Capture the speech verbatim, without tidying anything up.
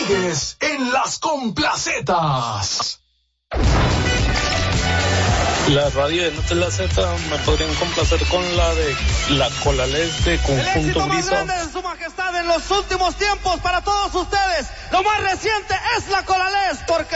Rodríguez en las complacetas. La radio de Notas La Z me podrían complacer con la de La Colalés de Conjunto El éxito más Grisa. grande de su majestad en los últimos tiempos para todos ustedes. Lo más reciente es La Colalés, porque